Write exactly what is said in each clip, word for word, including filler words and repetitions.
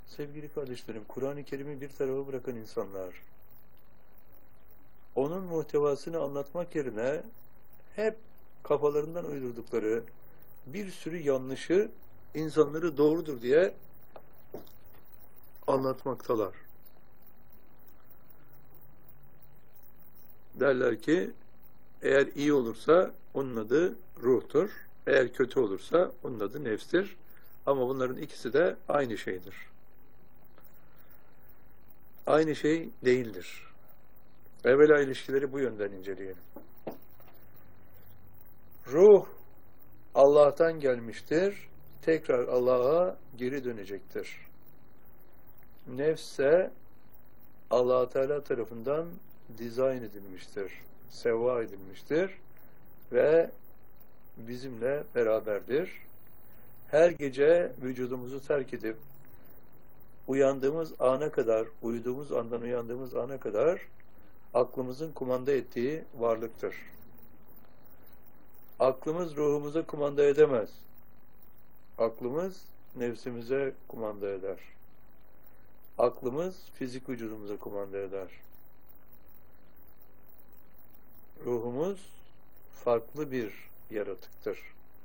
Sevgili kardeşlerim, Kur'an-ı Kerim'i bir tarafa bırakan insanlar, onun muhtevasını anlatmak yerine hep kafalarından uydurdukları bir sürü yanlışı insanları doğrudur diye anlatmaktalar. Derler ki, eğer iyi olursa onun adı ruhtur, eğer kötü olursa onun adı nefstir. Ama bunların ikisi de aynı şeydir. Aynı şey değildir. Evvela ilişkileri bu yönden inceleyelim. Ruh Allah'tan gelmiştir, tekrar Allah'a geri dönecektir. Nefse Allah Teala tarafından dizayn edilmiştir, sevva edilmiştir ve bizimle beraberdir. Her gece vücudumuzu terk edip uyandığımız ana kadar, uyuduğumuz andan uyandığımız ana kadar aklımızın kumanda ettiği varlıktır. Aklımız ruhumuza kumanda edemez. Aklımız nefsimize kumanda eder. Aklımız fizik vücudumuza kumanda eder. Ruhumuz farklı bir yaratıktır.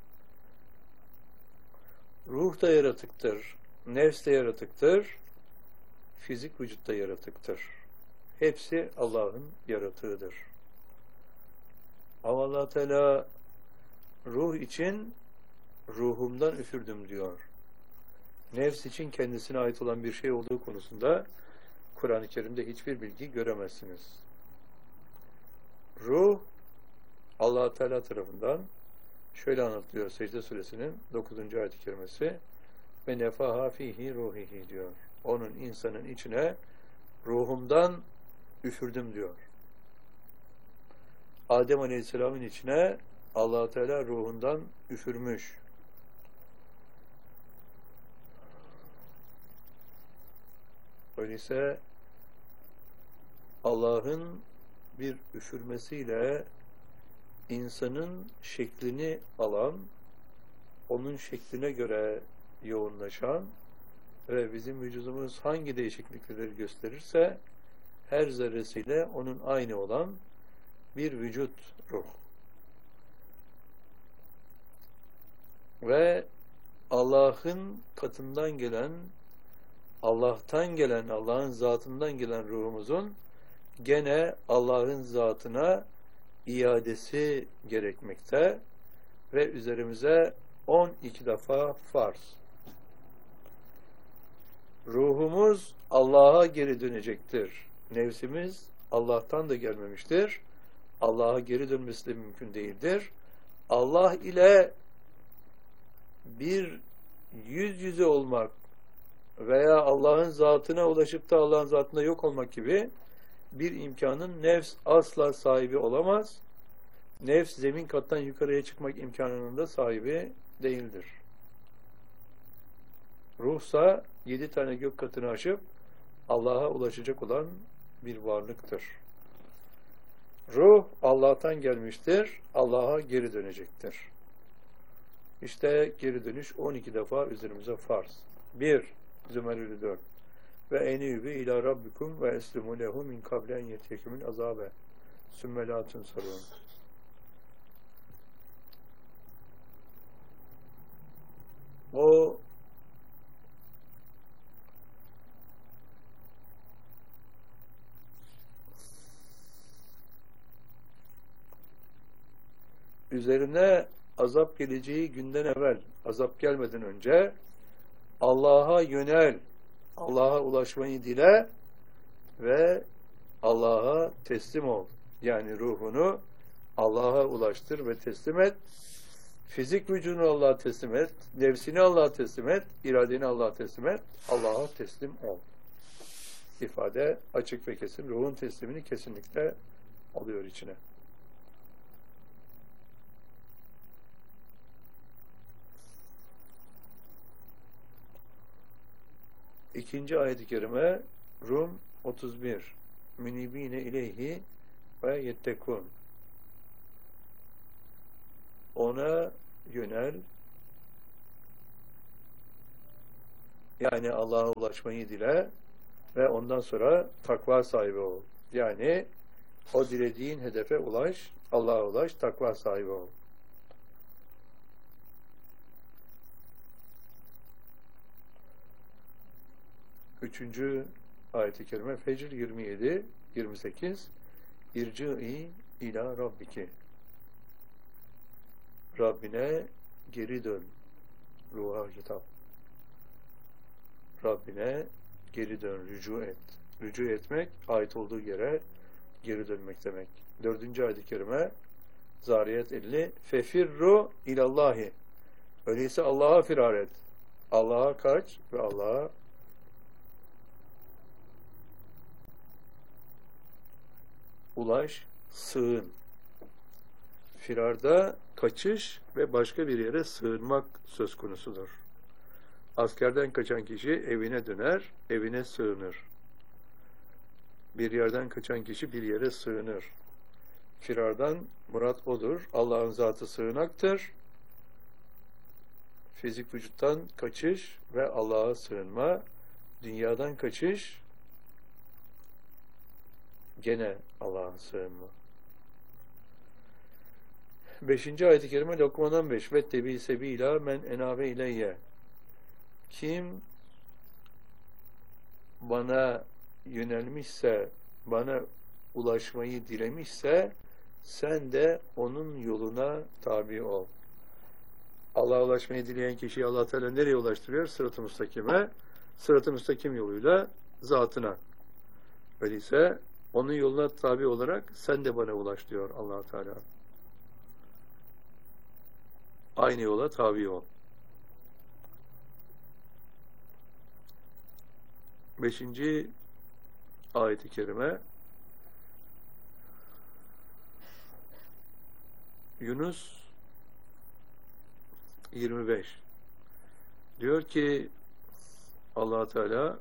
Ruh da yaratıktır, nefs de yaratıktır, fizik vücut da yaratıktır. Hepsi Allah'ın yaratığıdır. Ama Allah Teala ruh için ruhumdan üfürdüm diyor. Nefs için kendisine ait olan bir şey olduğu konusunda Kur'an-ı Kerim'de hiçbir bilgi göremezsiniz. Ruh Allah Teala tarafından şöyle anlatılıyor Secde Suresinin dokuzuncu ayet-i kerimesi ve nefaha fihi ruhihi diyor. Onun insanın içine ruhumdan üfürdüm diyor. Adem Aleyhisselam'ın içine Allah Teala ruhundan üfürmüş. Öyleyse Allah'ın bir üfürmesiyle insanın şeklini alan, onun şekline göre yoğunlaşan ve bizim vücudumuz hangi değişiklikleri gösterirse her zerresiyle onun aynı olan bir vücut ruh. Ve Allah'ın katından gelen, Allah'tan gelen, Allah'ın zatından gelen ruhumuzun gene Allah'ın zatına iadesi gerekmekte ve üzerimize on iki defa farz. Ruhumuz Allah'a geri dönecektir. Nefsimiz Allah'tan da gelmemiştir. Allah'a geri dönmesi de mümkün değildir. Allah ile bir yüz yüze olmak veya Allah'ın zatına ulaşıp da Allah'ın zatında yok olmak gibi bir imkanın nefs asla sahibi olamaz. Nefs zemin kattan yukarıya çıkmak imkanının da sahibi değildir. Ruhsa yedi tane gök katını aşıp Allah'a ulaşacak olan bir varlıktır. Ruh Allah'tan gelmiştir, Allah'a geri dönecektir. İşte geri dönüş on iki defa üzerimize farz. bir. Zümerülü dört. Ve enîbü ilâ rabbikum ve eslimû lehu min kablen yetiyekümül azâbe. Sümmelatun sarûn. O üzerine azap geleceği günden evvel, azap gelmeden önce Allah'a yönel, Allah'a ulaşmayı dile ve Allah'a teslim ol. Yani ruhunu Allah'a ulaştır ve teslim et. Fizik vücudunu Allah'a teslim et. Nefsini Allah'a teslim et. İradeni Allah'a teslim et. Allah'a teslim ol. İfade açık ve kesin. Ruhun teslimini kesinlikle alıyor içine. İkinci ayet-i kerime Rum otuz bir. Münibine ileyhi ve yettekun. Ona yönel, Yani Allah'a ulaşmayı dile ve ondan sonra takva sahibi ol. Yani o dilediğin hedefe ulaş, Allah'a ulaş, takva sahibi ol. Üçüncü ayet-i kerime Fecr yirmi yedi yirmi sekiz İrci'i ila Rabbiki. Rabbine geri dön. Ruha hitap. Rabbine geri dön, rücu et. Rücu etmek, ait olduğu yere geri dönmek demek. Dördüncü ayet-i kerime Zariyat elli Fefirru ilallahi. Öyleyse Allah'a firar et. Allah'a kaç ve Allah'a ulaş, sığın. Firarda kaçış ve başka bir yere sığınmak söz konusudur. Askerden kaçan kişi evine döner, evine sığınır. Bir yerden kaçan kişi bir yere sığınır. Firardan murat odur. Allah'ın zatı sığınaktır. Fizik vücuttan kaçış ve Allah'a sığınma. Dünyadan kaçış, gene Allah'a sığınma. Beşinci ayet-i kerime Lokman on beş ve tebi sebila men enabe ileyye. Kim bana yönelmişse, bana ulaşmayı dilemişse sen de onun yoluna tabi ol. Allah'a ulaşmayı dileyen kişiyi Allah Teala nereye ulaştırıyor? Sırat-ı müstakime. Sırat-ı müstakim yoluyla zatına. Öyleyse onun yoluna tabi olarak sen de bana ulaş diyor Allah Teala. Aynı yola tabi ol. Beşinci ayet-i kerime Yunus yirmi beş diyor ki Allah Teala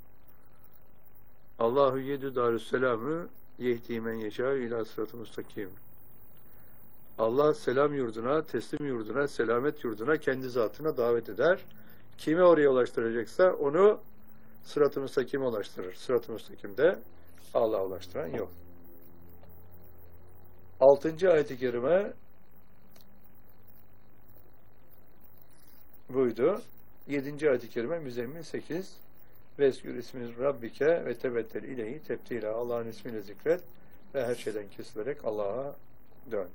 Allahu yedü darüsselamü yehdi men yeşâ ilâ sırat-ı müstakim. Allah selam yurduna, teslim yurduna, selamet yurduna, kendi zatına davet eder. Kime oraya ulaştıracaksa onu sırat-ı müstakime ulaştırır. Sırat-ı müstakimde Allah'a ulaştıran yok. Altıncı ayet-i kerime buydu. Yedinci ayet-i kerime Müzzemmil sekiz Veskür ismi Rabbike ve tebettel ileyhi tebtila. Allah'ın ismiyle zikret ve her şeyden kesilerek Allah'a dön.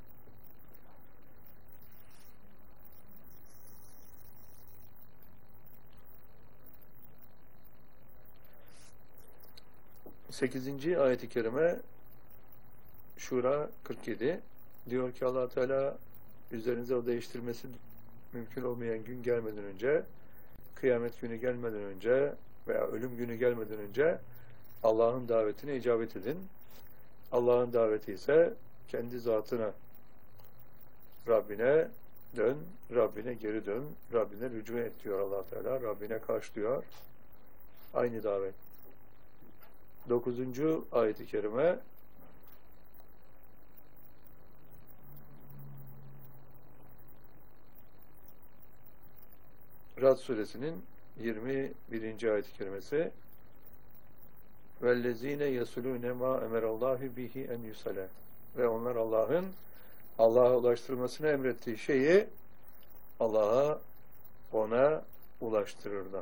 Sekizinci ayet-i kerime Şura kırk yedi diyor ki Allah Teala üzerinize o değiştirmesi mümkün olmayan gün gelmeden önce, kıyamet günü gelmeden önce veya ölüm günü gelmeden önce Allah'ın davetine icabet edin. Allah'ın daveti ise kendi zatına, Rabbine dön, Rabbine geri dön, Rabbine rücu et diyor Allah Teala. Rabbine karşılıyor. Aynı davet. Dokuzuncu ayet-i kerime Rad suresinin yirmi birinci ayet-i kerimesi وَالَّذ۪ينَ يَسُلُونَ مَا اَمَرَ اللّٰهِ بِهِ اَنْ يُسَلَى. Ve onlar Allah'ın Allah'a ulaştırmasını emrettiği şeyi Allah'a, ona ulaştırırlar.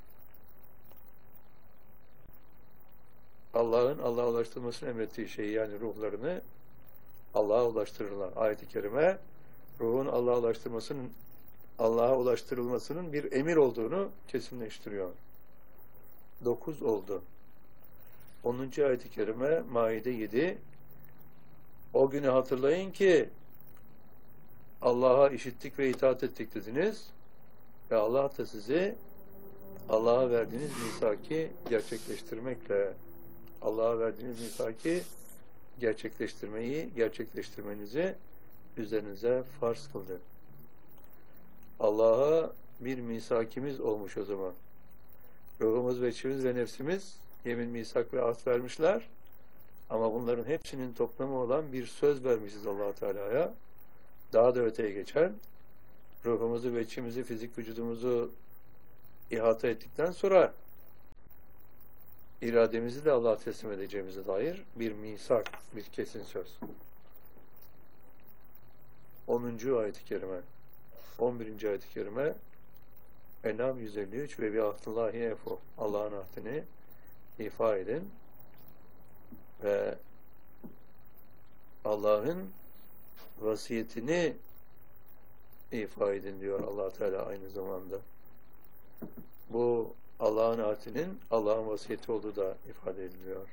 Allah'ın Allah'a ulaştırmasını emrettiği şeyi, yani ruhlarını Allah'a ulaştırırlar. Ayet-i kerime ruhun Allah'a ulaştırmasının Allah'a ulaştırılmasının bir emir olduğunu kesinleştiriyor. Dokuz oldu. Onuncu ayet-i kerime Maide yedi O günü hatırlayın ki Allah'a işittik ve itaat ettik dediniz ve Allah da sizi Allah'a verdiğiniz misaki gerçekleştirmekle Allah'a verdiğiniz misaki gerçekleştirmeyi, gerçekleştirmenizi üzerinize farz kıldı. Allah'a bir misakimiz olmuş o zaman. Ruhumuz ve içimiz ve nefsimiz yemin, misak ve ahd vermişler. Ama bunların hepsinin toplamı olan bir söz vermişiz Allah Teala'ya. Daha da öteye geçen, ruhumuzu ve içimizi, fizik vücudumuzu ihata ettikten sonra irademizi de Allah'a teslim edeceğimize dair bir misak, bir kesin söz. onuncu ayet-i kerime, on birinci ayet-i kerime, En'am yüz elli üç ve bi ahdillahi efu. Allah'ın ahdini ifa edin ve Allah'ın vasiyetini ifa edin diyor Allah Teala aynı zamanda. Bu Allah'ın ahdinin Allah'ın vasiyeti olduğu da ifade ediliyor.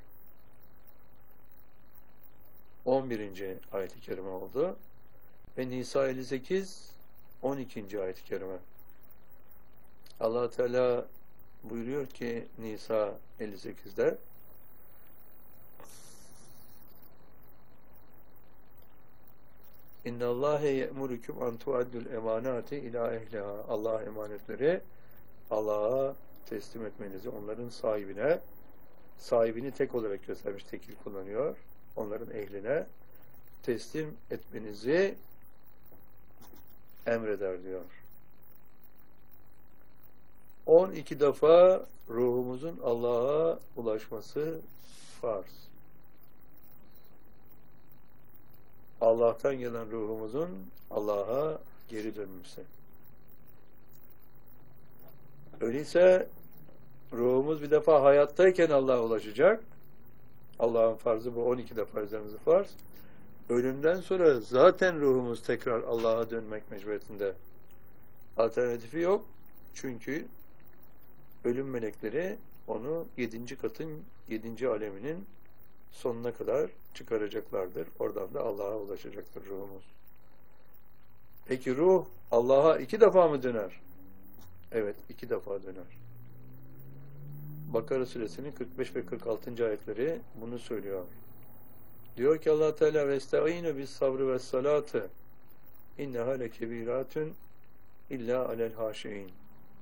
on birinci ayet-i kerime oldu. Ve Nisa elli sekiz on ikinci ayet-i kerime. Allah Teala buyuruyor ki Nisa elli sekizde İnna Allahe ye'murukum an tu'addul emanati ila ehliha. Allah emanetleri Allah'a teslim etmenizi, onların sahibine, sahibini tek olarak göstermiş, tekil kullanıyor. Onların ehline teslim etmenizi emreder diyor. on iki defa ruhumuzun Allah'a ulaşması farz. Allah'tan gelen ruhumuzun Allah'a geri dönmesi. Öyleyse ruhumuz bir defa hayattayken Allah'a ulaşacak. Allah'ın farzı bu, on iki defa üzerimize farz. Ölümden sonra zaten ruhumuz tekrar Allah'a dönmek mecburiyetinde. Alternatifi yok. Çünkü ölüm melekleri onu yedinci katın yedinci aleminin sonuna kadar çıkaracaklardır. Oradan da Allah'a ulaşacaktır ruhumuz. Peki ruh Allah'a iki defa mı döner? Evet, iki defa döner. Bakara suresinin kırk beş ve kırk altıncı ayetleri bunu söylüyor. Diyor ki Allah Teala vestaînû bis sabrı ve salâtı innehâ lekebîrâtun illâ alel hâşi'in.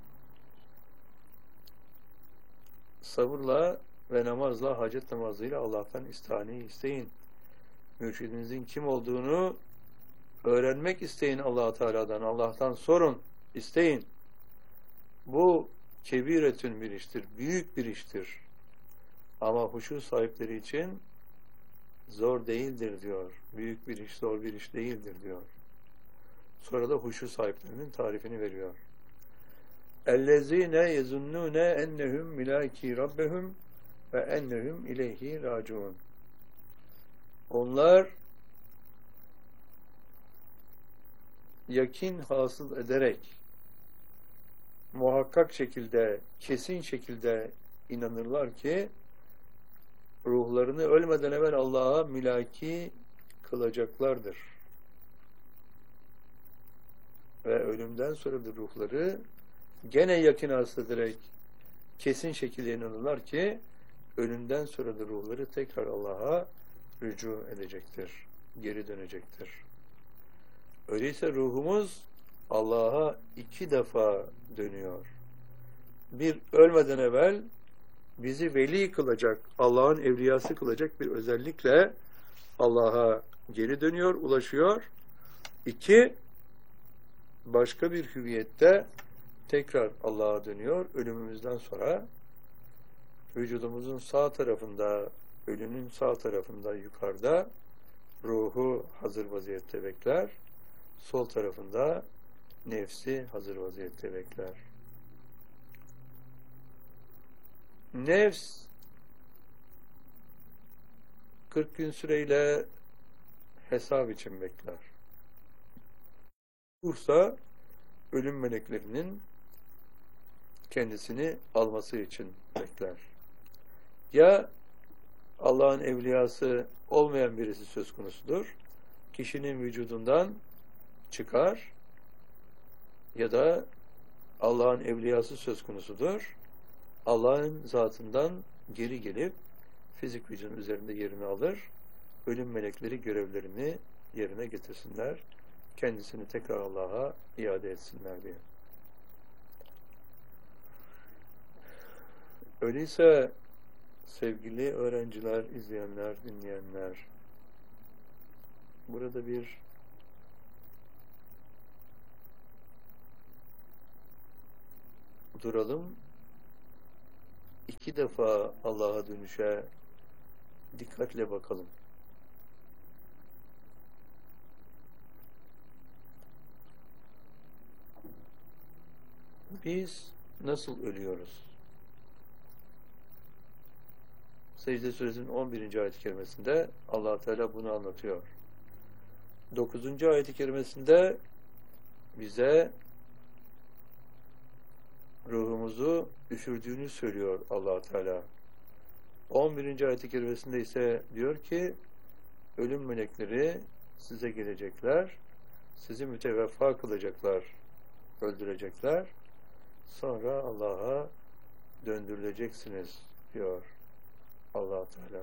Sabırla ve namazla, hacet namazıyla Allah'tan istihane isteyin. Mürşidinizin kim olduğunu öğrenmek isteyin Allah Teala'dan. Allah'tan sorun, isteyin. Bu kebiretün bir iştir, büyük bir iştir. Ama huşu sahipleri için zor değildir diyor. Büyük bir iş, zor bir iş değildir diyor. Sonra da huşu sahiplerinin tarifini veriyor. اَلَّذ۪ينَ يَزُنُّونَ اَنَّهُمْ مِلَاكِي رَبَّهُمْ ve ennehum ileyhi raciun. Onlar yakin hasıl ederek muhakkak şekilde, kesin şekilde inanırlar ki ruhlarını ölmeden evvel Allah'a mülaki kılacaklardır. Ve ölümden sonra da ruhları gene yakin hasıl ederek kesin şekilde inanırlar ki ölümden sonra da ruhları tekrar Allah'a rücu edecektir, geri dönecektir. Öyleyse ruhumuz Allah'a iki defa dönüyor. Bir, ölmeden evvel bizi veli kılacak, Allah'ın evliyası kılacak bir özellikle Allah'a geri dönüyor, ulaşıyor. İki, başka bir hüviyette tekrar Allah'a dönüyor. Ölümümüzden sonra vücudumuzun sağ tarafında, ölünün sağ tarafında yukarıda ruhu hazır vaziyette bekler. Sol tarafında nefsi hazır vaziyette bekler. Nefs kırk gün süreyle hesap için bekler. Ruhsa ölüm meleklerinin kendisini alması için bekler. Ya Allah'ın evliyası olmayan birisi söz konusudur. Kişinin vücudundan çıkar ya da Allah'ın evliyası söz konusudur. Allah'ın zatından geri gelip fizik vücudun üzerinde yerini alır. Ölüm melekleri görevlerini yerine getirsinler. Kendisini tekrar Allah'a iade etsinler diye. Öyleyse sevgili öğrenciler, izleyenler, dinleyenler, burada bir duralım. İki defa Allah'a dönüşe dikkatle bakalım. Biz nasıl ölüyoruz? Secde Suresinin on birinci ayet-i kerimesinde Allah Teala bunu anlatıyor. dokuzuncu ayet-i kerimesinde bize ruhumuzu üfürdüğünü söylüyor Allah Teala. on birinci ayet-i kerimesinde ise diyor ki ölüm melekleri size gelecekler, sizi müteveffa kılacaklar, öldürecekler. Sonra Allah'a döndürüleceksiniz diyor Allah Teala.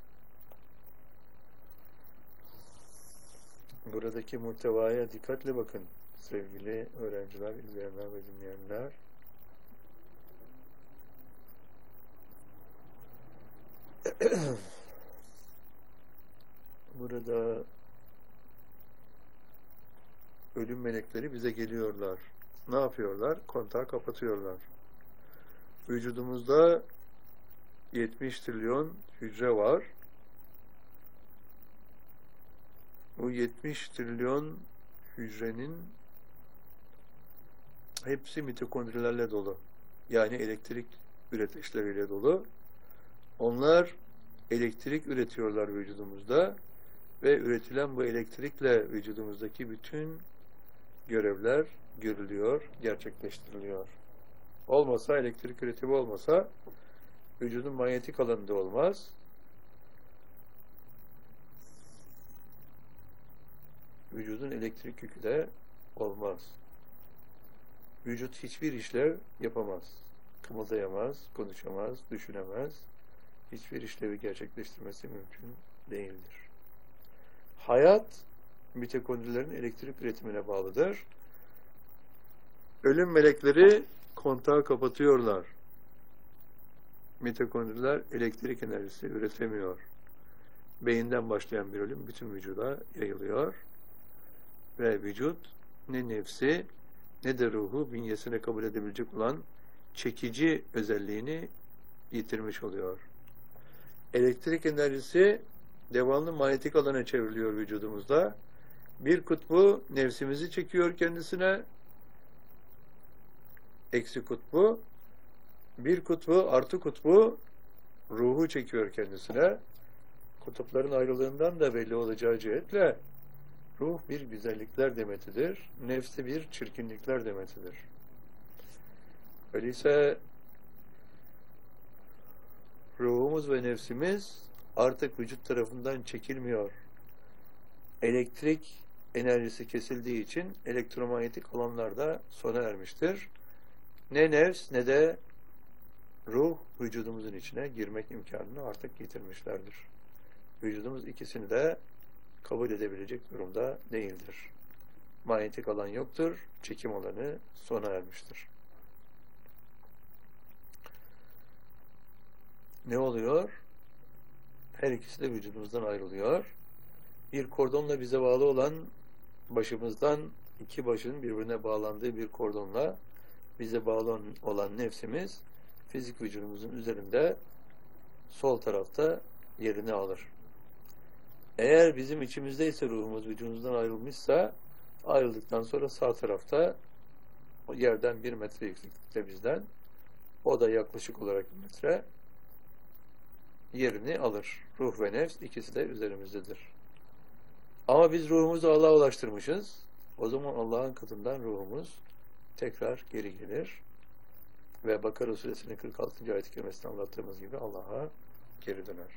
Buradaki muhtevaya dikkatle bakın sevgili öğrenciler, izleyenler ve dinleyenler. Burada ölüm melekleri bize geliyorlar. Ne yapıyorlar? Kontağı kapatıyorlar. Vücudumuzda yetmiş trilyon hücre var. Bu yetmiş trilyon hücrenin hepsi mitokondrilerle dolu. Yani elektrik üretişleriyle dolu. Onlar elektrik üretiyorlar vücudumuzda ve üretilen bu elektrikle vücudumuzdaki bütün görevler görülüyor, gerçekleştiriliyor. Olmasa, elektrik üretimi olmasa vücudun manyetik alanında olmaz. Vücudun elektrik yükü de olmaz. Vücut hiçbir işlev yapamaz. Kımıldayamaz, konuşamaz, düşünemez. Hiçbir işlevi gerçekleştirmesi mümkün değildir. Hayat, mitokondrilerin elektrik üretimine bağlıdır. Ölüm melekleri kontağı kapatıyorlar. Mitokondriler elektrik enerjisi üretemiyor. Beyinden başlayan bir ölüm bütün vücuda yayılıyor. Ve vücut ne nefsi ne de ruhu bünyesine kabul edebilecek olan çekici özelliğini yitirmiş oluyor. Elektrik enerjisi devamlı manyetik alana çevriliyor vücudumuzda. Bir kutbu nefsimizi çekiyor kendisine, eksi kutbu, bir kutbu, artı kutbu ruhu çekiyor kendisine. Kutupların ayrılığından da belli olacağı cihetle ruh bir güzellikler demetidir, nefsi bir çirkinlikler demetidir. Öyleyse ruhumuz ve nefsimiz artık vücut tarafından çekilmiyor. Elektrik enerjisi kesildiği için elektromanyetik alanlar da sona ermiştir. Ne nefs ne de ruh vücudumuzun içine girmek imkanını artık yitirmişlerdir. Vücudumuz ikisini de kabul edebilecek durumda değildir. Manyetik alan yoktur, çekim alanı sona ermiştir. Ne oluyor? Her ikisi de vücudumuzdan ayrılıyor. Bir kordonla bize bağlı olan başımızdan iki başın birbirine bağlandığı bir kordonla bize bağlı olan nefsimiz fizik vücudumuzun üzerinde sol tarafta yerini alır. Eğer bizim içimizdeyse ruhumuz vücudumuzdan ayrılmışsa ayrıldıktan sonra sağ tarafta o yerden bir metre yükseklikte bizden, o da yaklaşık olarak bir metre yerini alır. Ruh ve nefs ikisi de üzerimizdedir. Ama biz ruhumuzu Allah'a ulaştırmışız. O zaman Allah'ın katından ruhumuz tekrar geri gelir ve Bakara Suresinin kırk altıncı ayet-i kerimesinde anlattığımız gibi Allah'a geri döner.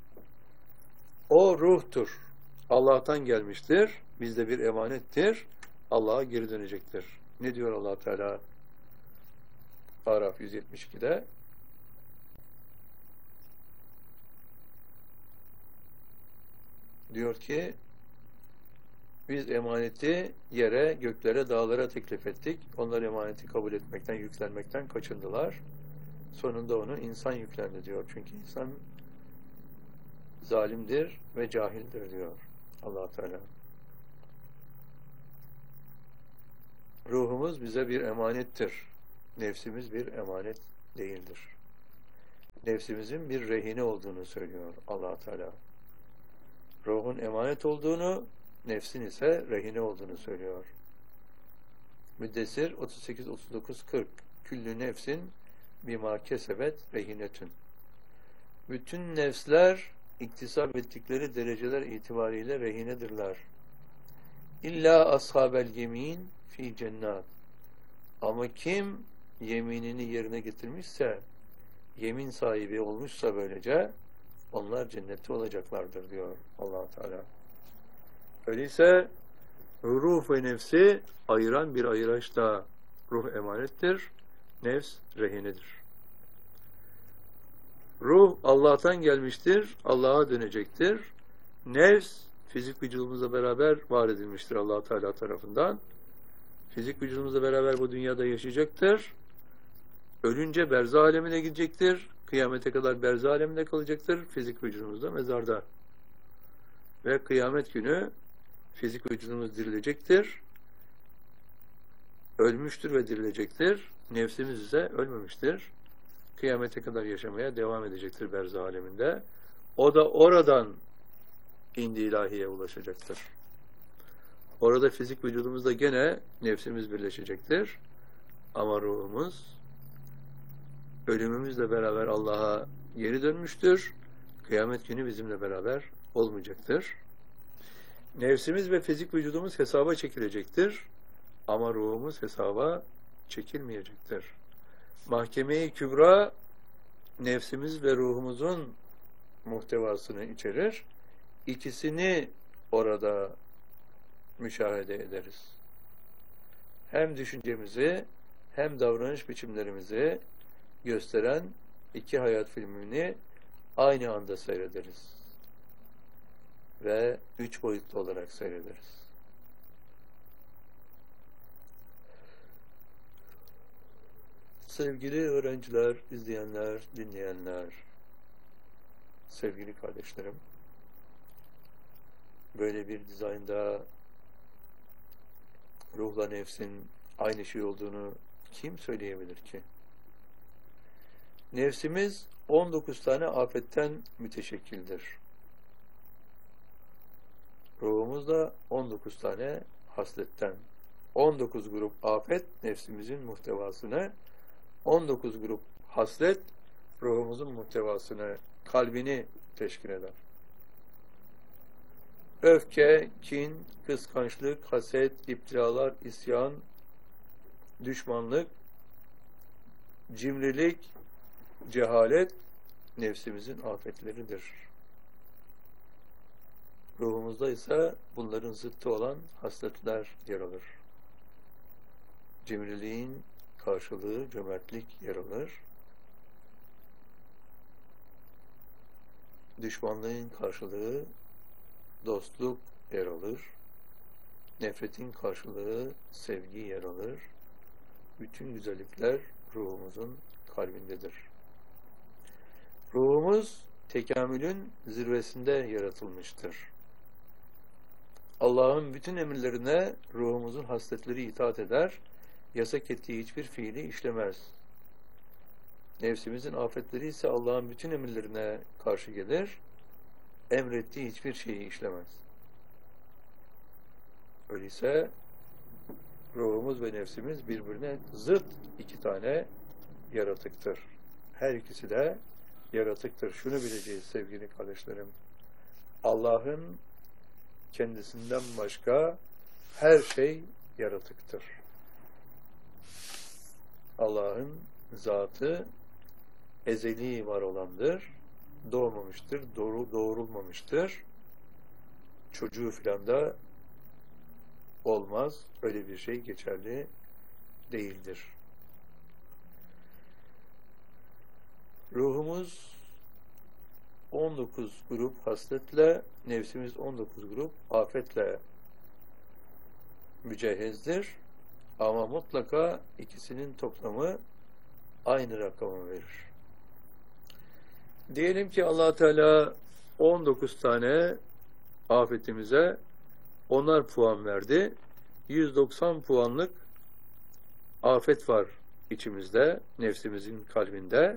O ruhtur. Allah'tan gelmiştir. Bizde bir emanettir. Allah'a geri dönecektir. Ne diyor Allah Teala? Araf yüz yetmiş iki'de diyor ki biz emaneti yere, göklere, dağlara teklif ettik. Onlar emaneti kabul etmekten, yüklenmekten kaçındılar. Sonunda onu insan yüklendi diyor. Çünkü insan zalimdir ve cahildir diyor Allah Teala. Ruhumuz bize bir emanettir. nefsimiz bir emanet değildir. Nefsimizin bir rehine olduğunu söylüyor Allah Teala. Ruhun emanet olduğunu, nefsin ise rehine olduğunu söylüyor. Müddessir otuz sekiz otuz dokuz kırk Küllü nefsin bima kesebet rehinetün. Bütün nefsler iktisap ettikleri dereceler itibariyle rehinedirler. İlla ashabel yemin fi cennet. Ama kim yeminini yerine getirmişse, yemin sahibi olmuşsa böylece, onlar cennette olacaklardır diyor Allah Teala. Öyleyse ruh ve nefsi ayıran bir ayıraç da, ruh emanettir, nefs rehinedir. Ruh Allah'tan gelmiştir, Allah'a dönecektir. Nefs fizik vücudumuzla beraber var edilmiştir Allah Teala tarafından. Fizik vücudumuzla beraber bu dünyada yaşayacaktır. Ölünce berzah alemine gidecektir. Kıyamete kadar berzah aleminde kalacaktır. Fizik vücudumuzda mezarda. Ve kıyamet günü fizik vücudumuz dirilecektir. Ölmüştür ve dirilecektir. Nefsimiz ise ölmemiştir. Kıyamete kadar yaşamaya devam edecektir berzah aleminde. O da oradan indi ilahiye ulaşacaktır. Orada fizik vücudumuzda gene nefsimiz birleşecektir. Ama ruhumuz ölümümüzle beraber Allah'a geri dönmüştür. Kıyamet günü bizimle beraber olmayacaktır. Nefsimiz ve fizik vücudumuz hesaba çekilecektir. Ama ruhumuz hesaba çekilmeyecektir. Mahkeme-i Kübra nefsimiz ve ruhumuzun muhtevasını içerir. İkisini orada müşahede ederiz. Hem düşüncemizi hem davranış biçimlerimizi gösteren iki hayat filmini aynı anda seyrederiz. Ve üç boyutlu olarak seyrederiz. Sevgili öğrenciler, izleyenler, dinleyenler, sevgili kardeşlerim, böyle bir dizaynda ruhla nefsin aynı şey olduğunu kim söyleyebilir ki? Nefsimiz on dokuz tane afetten müteşekkildir. Ruhumuz da on dokuz tane hasletten. on dokuz grup afet nefsimizin muhtevasını, on dokuz grup haslet ruhumuzun muhtevasını, kalbini teşkil eder. Öfke, kin, kıskançlık, haset, iptiralar, isyan, düşmanlık, cimrilik, cehalet nefsimizin afetleridir. Ruhumuzda ise bunların zıttı olan hasletler yer alır. Cimriliğin karşılığı cömertlik yer alır. Düşmanlığın karşılığı dostluk yer alır. Nefretin karşılığı sevgi yer alır. Bütün güzellikler ruhumuzun kalbindedir. Ruhumuz tekamülün zirvesinde yaratılmıştır. Allah'ın bütün emirlerine ruhumuzun hasletleri itaat eder, yasak ettiği hiçbir fiili işlemez. Nefsimizin afetleri ise Allah'ın bütün emirlerine karşı gelir, emrettiği hiçbir şeyi işlemez. Öyleyse ruhumuz ve nefsimiz birbirine zıt iki tane yaratıktır. Her ikisi de yaratıktır. Şunu bileceğiz sevgili kardeşlerim. Allah'ın kendisinden başka her şey yaratıktır. Allah'ın zatı ezeli var olandır. Doğmamıştır, doğru, doğrulmamıştır. Çocuğu filan da olmaz. Öyle bir şey geçerli değildir. Ruhumuz on dokuz grup hasletle, nefsimiz on dokuz grup afetle mücehhezdir. Ama mutlaka ikisinin toplamı aynı rakamı verir. Diyelim ki Allah Teala on dokuz tane afetimize onar puan verdi. yüz doksan puanlık afet var içimizde, nefsimizin kalbinde.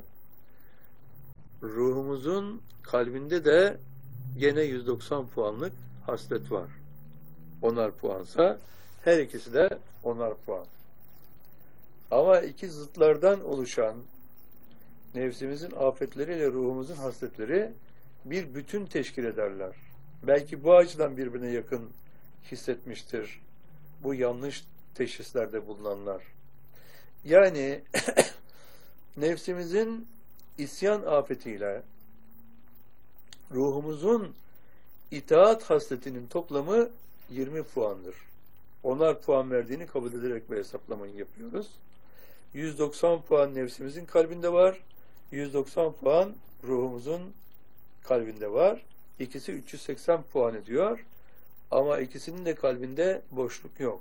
Ruhumuzun kalbinde de gene yüz doksan puanlık haslet var. Onar puansa her ikisi de onar puan. Ama iki zıtlardan oluşan nefsimizin afetleriyle ruhumuzun hasletleri bir bütün teşkil ederler. Belki bu açıdan birbirine yakın hissetmiştir bu yanlış teşhislerde bulunanlar. Yani nefsimizin isyan afetiyle ruhumuzun itaat hasletinin toplamı yirmi puandır. Onar puan verdiğini kabul ederek bu hesaplamayı yapıyoruz. yüz doksan puan nefsimizin kalbinde var. yüz doksan puan ruhumuzun kalbinde var. İkisi üç yüz seksen puan ediyor. Ama ikisinin de kalbinde boşluk yok.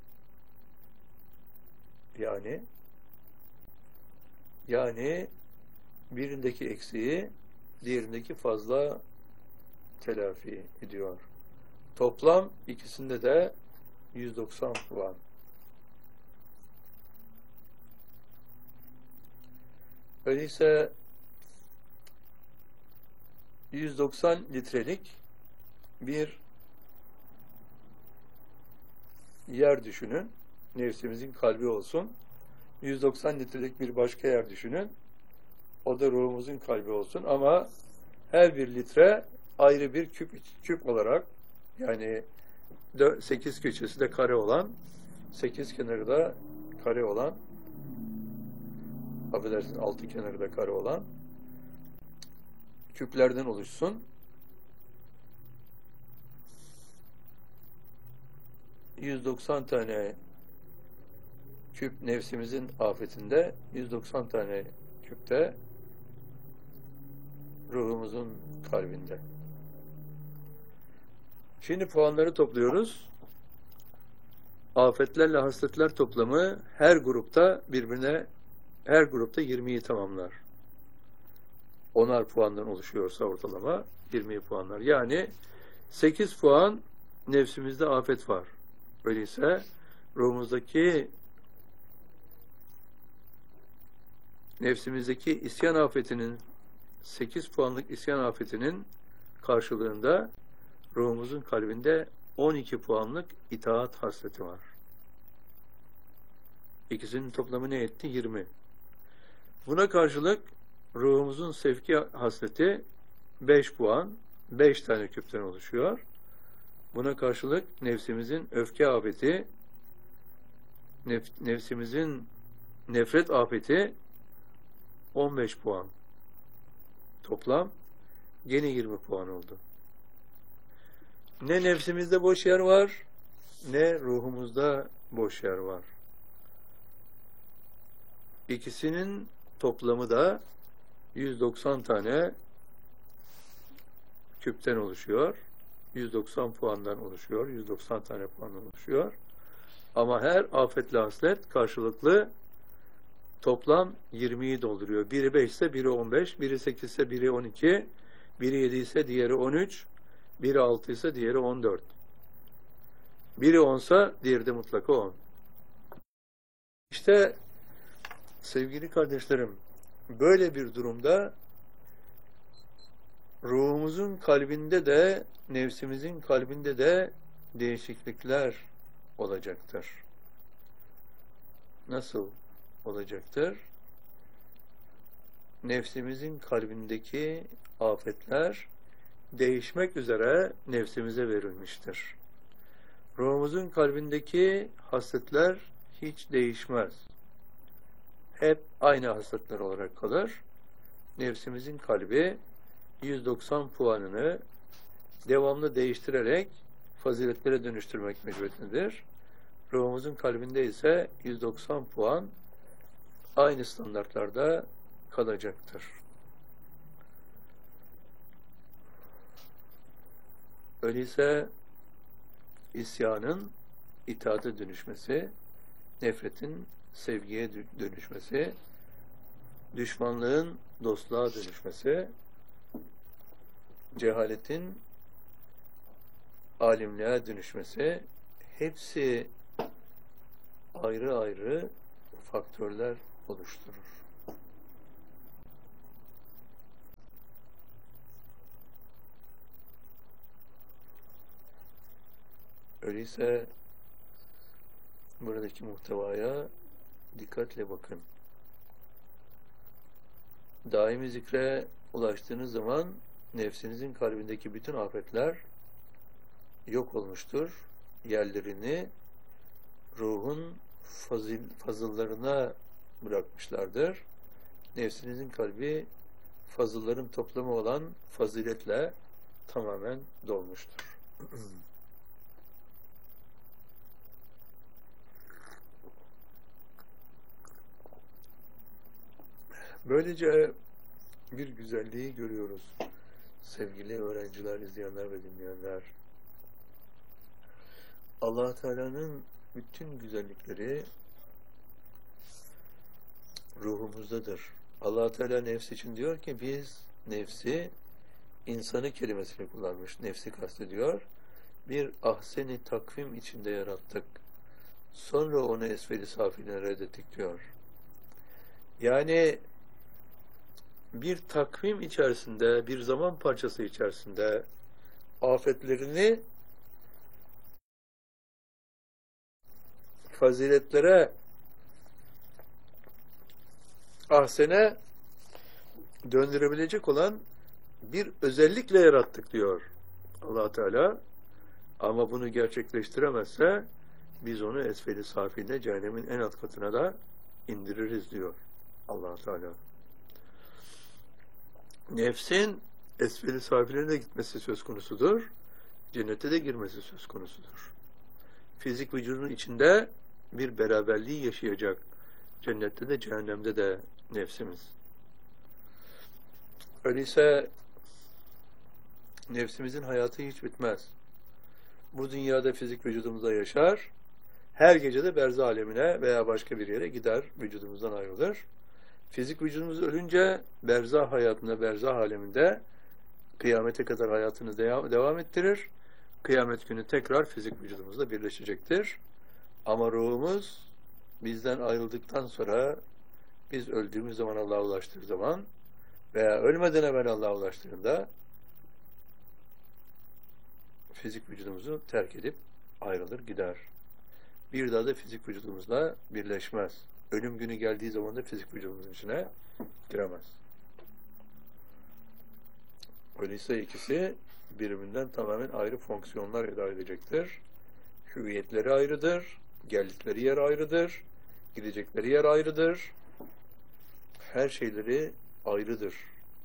Yani yani birindeki eksiği diğerindeki fazla telafi ediyor. Toplam ikisinde de yüz doksan puan. Öyleyse yüz doksan litrelik bir yer düşünün. Nefsimizin kalbi olsun. yüz doksan litrelik bir başka yer düşünün. O da ruhumuzun kalbi olsun. Ama her bir litre ayrı bir küp, küp olarak, yani sekiz köşesi de kare olan, sekiz kenarı da kare olan, affedersin altı kenarı da kare olan küplerden oluşsun. yüz doksan tane küp nefsimizin afetinde, yüz doksan tane küpte ruhumuzun kalbinde. Şimdi puanları topluyoruz. Afetlerle hasletler toplamı her grupta birbirine, her grupta yirmiyi tamamlar. Onar puandan oluşuyorsa ortalama yirmi puanlar. Yani sekiz puan nefsimizde afet var. Öyleyse ruhumuzdaki, nefsimizdeki isyan afetinin, sekiz puanlık isyan afetinin karşılığında ruhumuzun kalbinde on iki puanlık itaat hasreti var. İkisinin toplamı ne etti? yirmi. Buna karşılık ruhumuzun sevki hasreti beş puan, beş tane küpten oluşuyor. Buna karşılık nefsimizin öfke afeti, nef nefsimizin nefret afeti on beş puan. Toplam gene yirmi puan oldu. Ne nefsimizde boş yer var, ne ruhumuzda boş yer var. İkisinin toplamı da yüz doksan tane küpten oluşuyor. yüz doksan puandan oluşuyor. yüz doksan tane puandan oluşuyor. Ama her afetle haslet karşılıklı toplam yirmiyi dolduruyor. Biri beş ise biri on beş, biri sekiz ise biri on iki, biri yedi ise diğeri on üç, biri altı ise diğeri on dört. Biri on ise diğeri de mutlaka on. İşte sevgili kardeşlerim, böyle bir durumda ruhumuzun kalbinde de, nefsimizin kalbinde de değişiklikler olacaktır. Nasıl olacaktır? Nefsimizin kalbindeki afetler değişmek üzere nefsimize verilmiştir. Ruhumuzun kalbindeki hasletler hiç değişmez. Hep aynı hasletler olarak kalır. Nefsimizin kalbi yüz doksan puanını devamlı değiştirerek faziletlere dönüştürmek mecburiyetindedir. Ruhumuzun kalbinde ise yüz doksan puan aynı standartlarda kalacaktır. Öyleyse isyanın itaate dönüşmesi, nefretin sevgiye dönüşmesi, düşmanlığın dostluğa dönüşmesi, cehaletin alimliğe dönüşmesi, hepsi ayrı ayrı faktörler oluşturur. Öyleyse buradaki muhtevaya dikkatle bakın. Daimi zikre ulaştığınız zaman nefsinizin kalbindeki bütün afetler yok olmuştur. Yerlerini ruhun fazil, fazıllarına bırakmışlardır. Nefsinizin kalbi fazılların toplamı olan faziletle tamamen dolmuştur. Böylece bir güzelliği görüyoruz. Sevgili öğrenciler, izleyenler ve dinleyenler. Allah Teala'nın bütün güzellikleri ruhumuzdadır. Allah Teala nefs için diyor ki biz nefsi, insanı kelimesini kullanmış, nefsi kastediyor. Bir ahseni takvim içinde yarattık. Sonra onu esfeli safiline reddettik diyor. Yani bir takvim içerisinde, bir zaman parçası içerisinde afetlerini faziletlere, ahsene döndürebilecek olan bir özellikle yarattık diyor Allah Teala. Ama bunu gerçekleştiremezse biz onu esfeli safiline, cehennemin en alt katına da indiririz diyor Allah Teala. Nefsin esfeli safiline gitmesi söz konusudur. Cennete de girmesi söz konusudur. Fizik vücudun içinde bir beraberliği yaşayacak. Cennette de cehennemde de nefsimiz. Öyleyse nefsimizin hayatı hiç bitmez. Bu dünyada fizik vücudumuzda yaşar. Her gece de berzah alemine veya başka bir yere gider, vücudumuzdan ayrılır. Fizik vücudumuz ölünce berzah hayatında, berzah aleminde kıyamete kadar hayatını devam ettirir. Kıyamet günü tekrar fizik vücudumuzla birleşecektir. Ama ruhumuz bizden ayrıldıktan sonra, biz öldüğümüz zaman, Allah'a ulaştığı zaman veya ölmeden evvel Allah'a ulaştığında fizik vücudumuzu terk edip ayrılır gider. Bir daha da fizik vücudumuzla birleşmez. Ölüm günü geldiği zaman da fizik vücudumuzun içine giremez. Öyleyse ikisi birbirinden tamamen ayrı fonksiyonlar eda edecektir. Hüviyetleri ayrıdır, geldikleri yer ayrıdır, gidecekleri yer ayrıdır. Her şeyleri ayrıdır.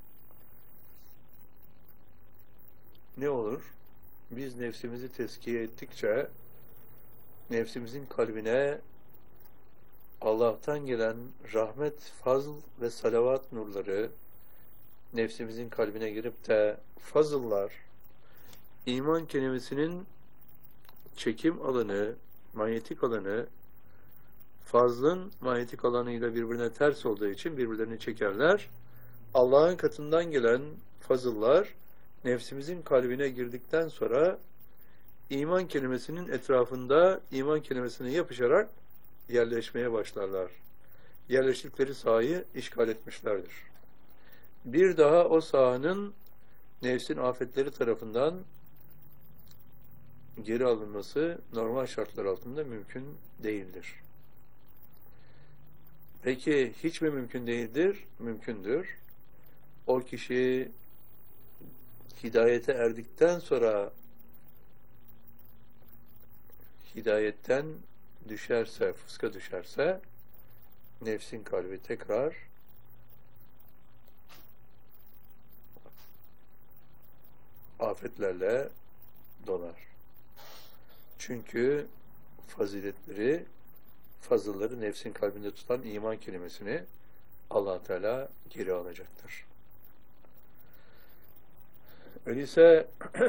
Ne olur? Biz nefsimizi tezkiye ettikçe nefsimizin kalbine Allah'tan gelen rahmet, fazl ve salavat nurları nefsimizin kalbine girip de fazıllar, iman kelimesinin çekim alanı, manyetik alanı, fazlın manyetik alanıyla birbirine ters olduğu için birbirlerini çekerler. Allah'ın katından gelen fazıllar nefsimizin kalbine girdikten sonra iman kelimesinin etrafında iman kelimesine yapışarak yerleşmeye başlarlar. Yerleştikleri sahayı işgal etmişlerdir. Bir daha o sahanın nefsin afetleri tarafından geri alınması normal şartlar altında mümkün değildir. Peki hiç mi mümkün değildir? Mümkündür. O kişi hidayete erdikten sonra hidayetten düşerse, fıska düşerse nefsin kalbi tekrar afetlerle dolar. Çünkü faziletleri, fazılları nefsin kalbinde tutan iman kelimesini Allah Teala geri alacaktır. Öyleyse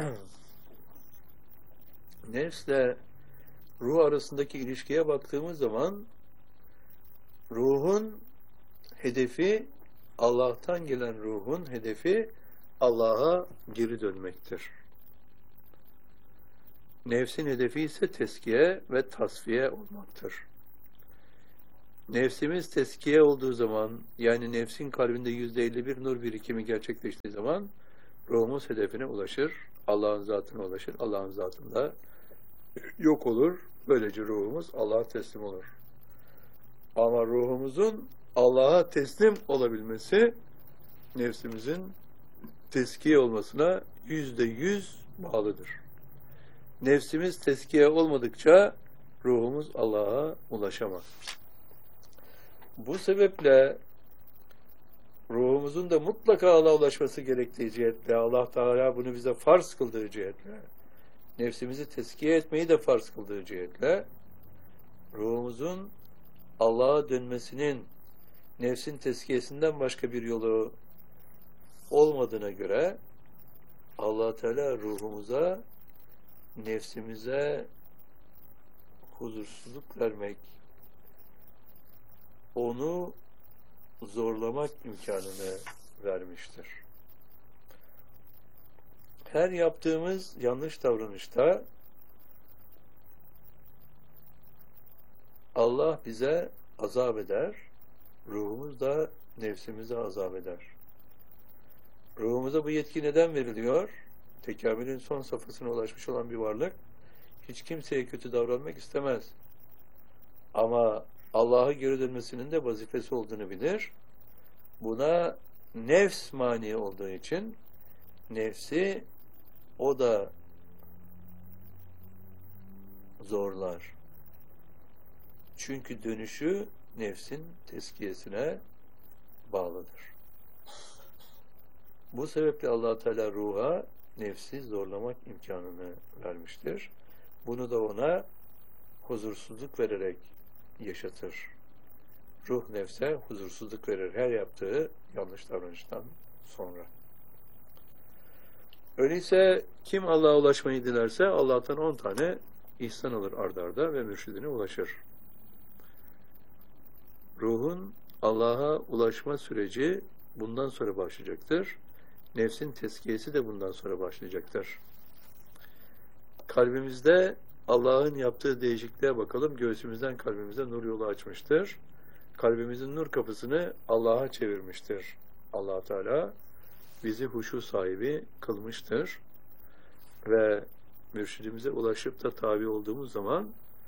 nefsle ruh arasındaki ilişkiye baktığımız zaman ruhun hedefi, Allah'tan gelen ruhun hedefi Allah'a geri dönmektir. Nefsin hedefi ise teskiye ve tasfiye olmaktır. Nefsimiz teskiye olduğu zaman, yani nefsin kalbinde yüzde elli bir nur birikimi gerçekleştiği zaman ruhumuz hedefine ulaşır, Allah'ın zatına ulaşır, Allah'ın zatında yok olur. Böylece ruhumuz Allah'a teslim olur. Ama ruhumuzun Allah'a teslim olabilmesi, nefsimizin teskiye olmasına yüzde yüz bağlıdır. Nefsimiz teskiye olmadıkça ruhumuz Allah'a ulaşamaz. Bu sebeple ruhumuzun da mutlaka Allah'a ulaşması gerektiği cihetle, Allah Teala bunu bize farz kıldığı cihetle, nefsimizi teskiye etmeyi de farz kıldığı cihetle, ruhumuzun Allah'a dönmesinin nefsin teskiyesinden başka bir yolu olmadığına göre Allah Teala ruhumuza, nefsimize huzursuzluk vermek, onu zorlamak imkanını vermiştir. Her yaptığımız yanlış davranışta Allah bize azap eder, ruhumuz da nefsimize azap eder. Ruhumuza bu yetki neden veriliyor? Tekamülün son safhasına ulaşmış olan bir varlık hiç kimseye kötü davranmak istemez. Ama Allah'a geri dönmesinin de vazifesi olduğunu bilir. Buna nefs mani olduğu için nefsi o da zorlar. Çünkü dönüşü nefsin teskiyesine bağlıdır. Bu sebeple Allah Teala ruha nefsi zorlamak imkanını vermiştir. Bunu da ona huzursuzluk vererek yaşatır. Ruh nefse huzursuzluk verir her yaptığı yanlış davranıştan sonra. Öyleyse kim Allah'a ulaşmayı dilerse Allah'tan on tane ihsan alır ardarda arda ve mürşidine ulaşır. Ruhun Allah'a ulaşma süreci bundan sonra başlayacaktır. Nefsin tezkiyesi de bundan sonra başlayacaktır. Kalbimizde Allah'ın yaptığı değişikliğe bakalım. Göğsümüzden kalbimize nur yolu açmıştır. Kalbimizin nur kapısını Allah'a çevirmiştir. Allah Teala bizi huşu sahibi kılmıştır. Ve mürşidimize ulaşıp da tabi olduğumuz zaman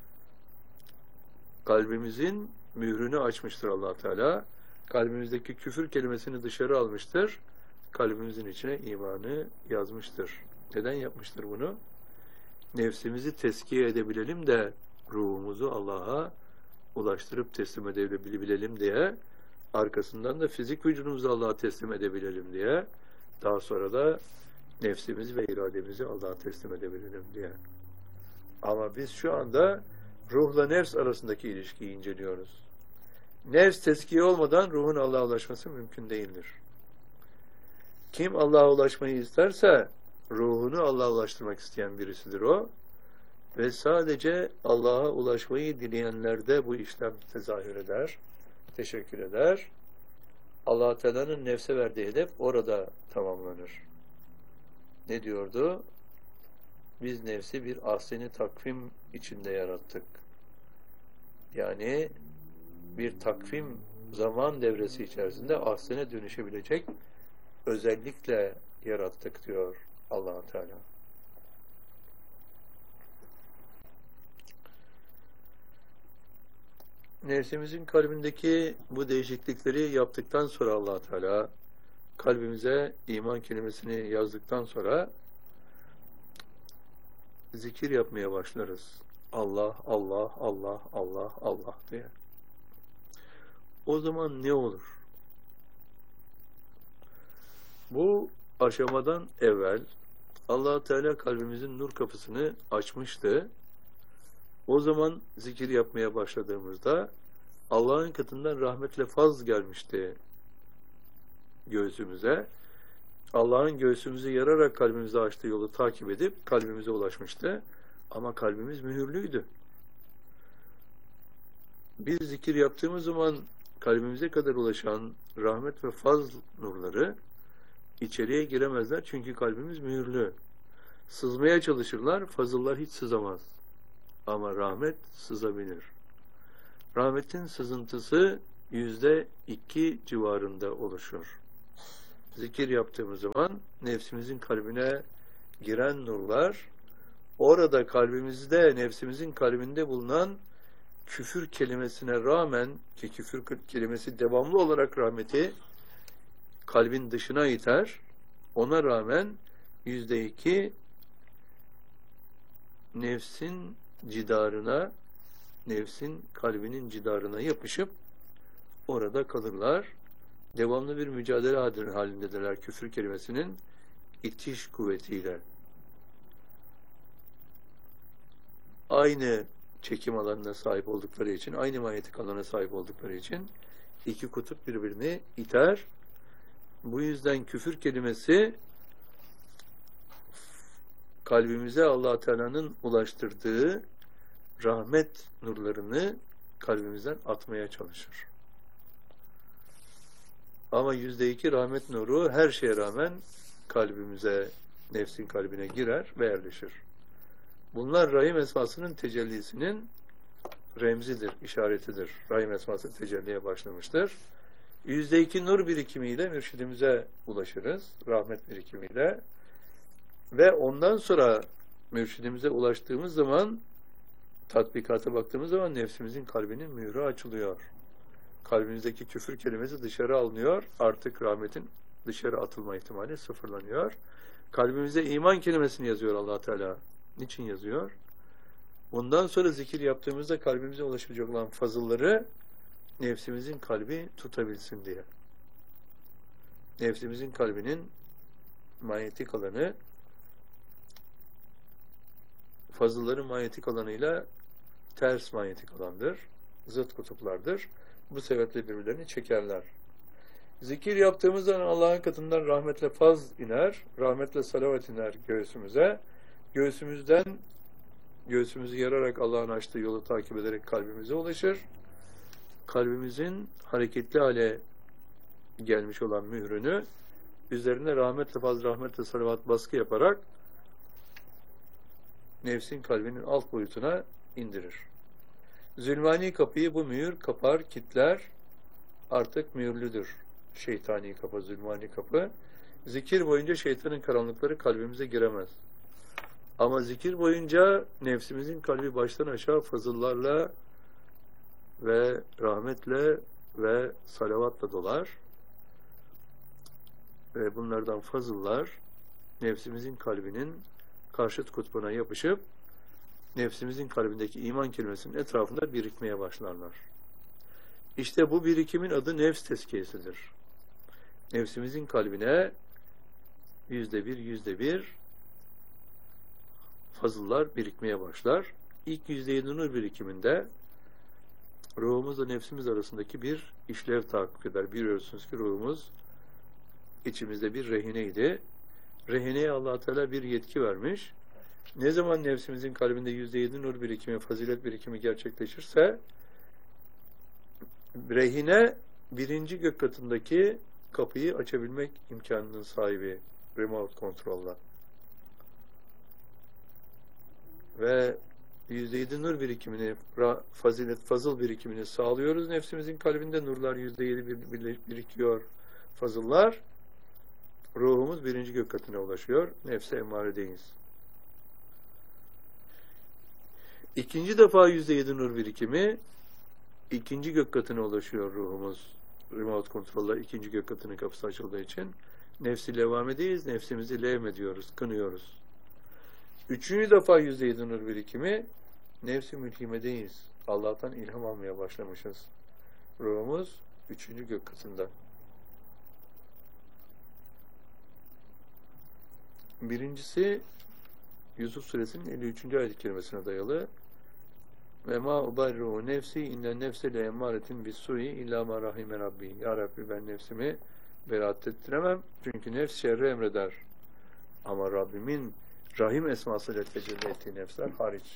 kalbimizin mührünü açmıştır Allah Teala. Kalbimizdeki küfür kelimesini dışarı almıştır. Kalbimizin içine imanı yazmıştır. Neden yapmıştır bunu? Nefsimizi teskiye edebilelim de ruhumuzu Allah'a ulaştırıp teslim edebilelim diye, arkasından da fizik vücudumuzu Allah'a teslim edebilelim diye, daha sonra da nefsimizi ve irademizi Allah'a teslim edebilelim diye. Ama biz şu anda ruhla nefs arasındaki ilişkiyi inceliyoruz. Nefs teskiye olmadan ruhun Allah'a ulaşması mümkün değildir. Kim Allah'a ulaşmayı isterse ruhunu Allah'a ulaştırmak isteyen birisidir o. Ve sadece Allah'a ulaşmayı dileyenlerde bu işlem tezahür eder, teşekkür eder. Allah Teala'nın nefse verdiği hedef orada tamamlanır. Ne diyordu? Biz nefsi bir ahseni takvim içinde yarattık. Yani bir takvim zaman devresi içerisinde ahsene dönüşebilecek özellikle yarattık diyor Allah Teala. Nefsimizin kalbindeki bu değişiklikleri yaptıktan sonra Allah Teala kalbimize iman kelimesini yazdıktan sonra zikir yapmaya başlarız. Allah, Allah, Allah, Allah, Allah diye. O zaman ne olur? Bu aşamadan evvel Allah Teala kalbimizin nur kapısını açmıştı. O zaman zikir yapmaya başladığımızda Allah'ın katından rahmetle faz gelmişti göğsümüze. Allah'ın göğsümüzü yararak kalbimize açtığı yolu takip edip kalbimize ulaşmıştı. Ama kalbimiz mühürlüydü. Biz zikir yaptığımız zaman kalbimize kadar ulaşan rahmet ve faz nurları içeriye giremezler çünkü kalbimiz mühürlü. Sızmaya çalışırlar, fazıllar hiç sızamaz. Ama rahmet sızabilir. Rahmetin sızıntısı yüzde iki civarında oluşur. Zikir yaptığımız zaman nefsimizin kalbine giren nurlar, orada kalbimizde, nefsimizin kalbinde bulunan küfür kelimesine rağmen, ki küfür kelimesi devamlı olarak rahmeti kalbin dışına iter, ona rağmen yüzde iki nefsin cidarına, nefsin kalbinin cidarına yapışıp orada kalırlar. Devamlı bir mücadele halindedirler küfür kelimesinin itiş kuvvetiyle. Aynı çekim alanına sahip oldukları için, aynı manyetik alana sahip oldukları için iki kutup birbirini iter. Bu yüzden küfür kelimesi kalbimize Allah Teala'nın ulaştırdığı rahmet nurlarını kalbimizden atmaya çalışır. Ama yüzde iki rahmet nuru her şeye rağmen kalbimize, nefsin kalbine girer ve yerleşir. Bunlar Rahim esmasının tecellisinin remzidir, işaretidir. Rahim esması tecelliye başlamıştır. Yüzde iki nur birikimiyle mürşidimize ulaşırız, rahmet birikimiyle. Ve ondan sonra mürşidimize ulaştığımız zaman, tatbikata baktığımız zaman nefsimizin kalbinin mührü açılıyor. Kalbimizdeki küfür kelimesi dışarı alınıyor. Artık rahmetin dışarı atılma ihtimali sıfırlanıyor. Kalbimize iman kelimesini yazıyor Allah Teala. Niçin yazıyor? Bundan sonra zikir yaptığımızda kalbimize ulaşacak olan fazılları nefsimizin kalbi tutabilsin diye. Nefsimizin kalbinin manyetik alanı fazılların manyetik alanıyla ters manyetik alandır. Zıt kutuplardır. Bu sebeple birbirlerini çekerler. Zikir yaptığımız zaman Allah'ın katından rahmetle faz iner, rahmetle salavat iner göğsümüze. Göğsümüzden, göğsümüzü yararak Allah'ın açtığı yolu takip ederek kalbimize ulaşır. Kalbimizin hareketli hale gelmiş olan mührünü üzerine rahmetle faz, rahmetle salavat baskı yaparak nefsin kalbinin alt boyutuna indirir. Zülmani kapıyı bu mühür kapar, kitler, artık mühürlüdür. Şeytani kapı, zulmani kapı. Zikir boyunca şeytanın karanlıkları kalbimize giremez. Ama zikir boyunca nefsimizin kalbi baştan aşağı fazıllarla ve rahmetle ve salavatla dolar. Ve bunlardan fazıllar nefsimizin kalbinin karşıt kutbuna yapışıp nefsimizin kalbindeki iman kelimesinin etrafında birikmeye başlarlar. İşte bu birikimin adı nefs tezkiyesidir. Nefsimizin kalbine yüzde bir, yüzde bir fazıllar birikmeye başlar. İlk yüzde yedi nur birikiminde ruhumuzla nefsimiz arasındaki bir işlev tahakkuk eder. Biliyorsunuz ki ruhumuz içimizde bir rehineydi. Rehineye Allah Teala bir yetki vermiş. Ne zaman nefsimizin kalbinde yüzde yedi nur birikimi, fazilet birikimi gerçekleşirse rehine birinci gök katındaki kapıyı açabilmek imkanının sahibi, remote kontrolla. Ve yüzde yedi nur birikimini, fazilet, fazıl birikimini sağlıyoruz. Nefsimizin kalbinde nurlar yüzde yedi bir, birikiyor, fazıllar. Ruhumuz birinci gök katına ulaşıyor. Nefse emaredeyiz. İkinci defa yüzde yedi nur birikimi ikinci gök katına ulaşıyor ruhumuz. Remote kontrolla ikinci gök katının kapısı açıldığı için nefsi levamedeyiz. Nefsimizi levm ediyoruz, kınıyoruz. Üçüncü defa yüzde yedi nur birikimi nefsi mülhimedeyiz. Allah'tan ilham almaya başlamışız. Ruhumuz üçüncü gök katında. Birincisi Yusuf Suresinin elli üçüncü ayet kelimesine dayalı. Ve ma ubarru nefsi inne nefse le emaretin bis-sui illa ma rahime rabbi. Ya Rabbi, ben nefsimi beraat ettiremem. Çünkü nefs şerri emreder. Ama Rabbimin rahim esmasıyla tecelli ettiği nefsler hariç.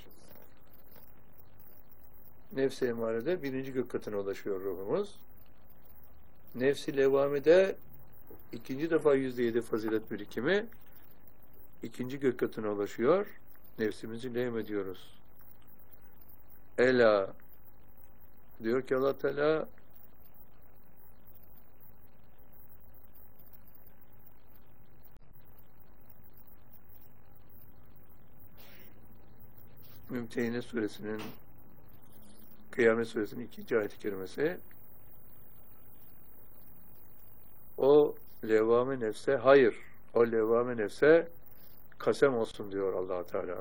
Nefs-i emarede birinci gök katına ulaşıyor ruhumuz. Nefs-i levamede ikinci defa yüzde yedi fazilet birikimi ikinci gök katına ulaşıyor. Nefsimizi levm ediyoruz. Ela Diyor ki Allah Teala Mümtehine suresinin Kıyamet suresinin ikinci ayet-i kerimesi, o levvame nefse hayır, o levvame nefse kasem olsun diyor Allah Teala.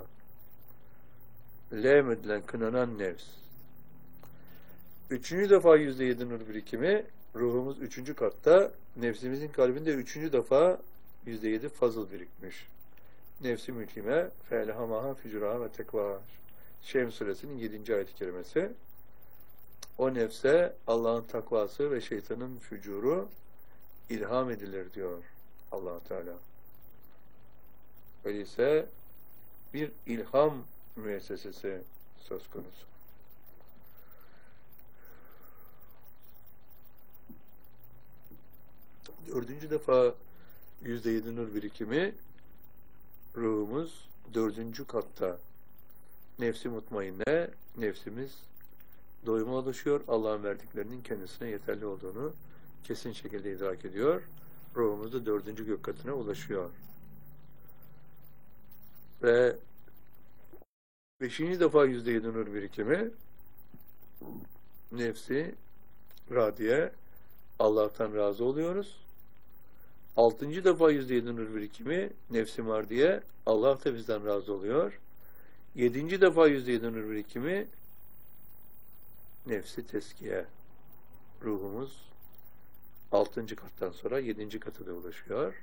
Levm edilen, kınanan nefs. Üçüncü defa yüzde yedi nur birikimi, ruhumuz üçüncü katta, nefsimizin kalbinde üçüncü defa yüzde yedi fazıl birikmiş. Nefsi mülkime fe'lehamaha fücuraha ve tekvaha. Şems suresinin yedinci ayet-i kerimesi. O nefse Allah'ın takvası ve şeytanın fücuru ilham edilir diyor Allah Teala. Öyleyse bir ilham müessesesi söz konusu. Dördüncü defa yüzde yedi nur birikimi, ruhumuz dördüncü katta. Nefsi mutmainne, nefsimiz doyuma ulaşıyor. Allah'ın verdiklerinin kendisine yeterli olduğunu kesin şekilde idrak ediyor. Ruhumuz da dördüncü gök katına ulaşıyor. Ve beşinci defa yüzde yedi nur birikimi, nefsi radiye, Allah'tan razı oluyoruz. Altıncı defa yüzde yedi nur birikimi, nefsi mardiye, Allah da bizden razı oluyor. Yedinci defa yüzde yedi nur birikimi, nefsi teskiye, ruhumuz altıncı kattan sonra yedinci kata da ulaşıyor.